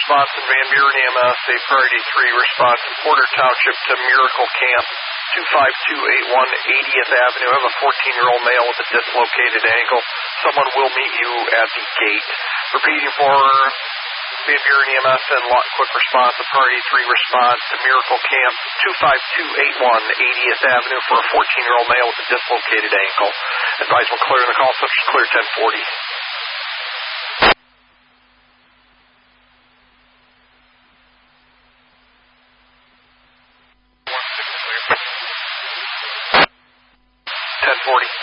response in Van Buren EMS, a priority 3 response in Porter Township to Miracle Camp, 25281 80th Avenue. I have a 14-year-old male with a dislocated ankle. Someone will meet you at the gate. Repeating for Van Buren EMS and quick response, a priority 3 response to Miracle Camp, 25281 80th Avenue for a 14-year-old male with a dislocated ankle. Advise when clearing the call, subject clear 1040. Clear. 1040.